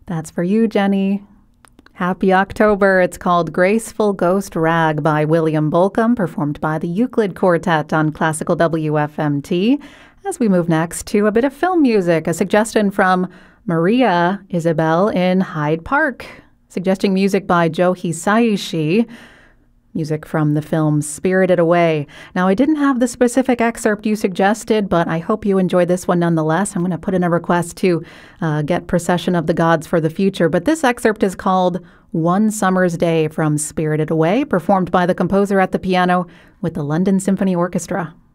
That's for you, Jenny. Happy October. It's called Graceful Ghost Rag by William Bolcom, performed by the Euclid Quartet on Classical WFMT. As we move next to a bit of film music, a suggestion from Maria Isabel in Hyde Park, suggesting music by Joe Hisaishi, music from the film Spirited Away. Now, I didn't have the specific excerpt you suggested, but I hope you enjoyed this one nonetheless. I'm going to put in a request to get Procession of the Gods for the future, but this excerpt is called One Summer's Day from Spirited Away, performed by the composer at the piano with the London Symphony Orchestra.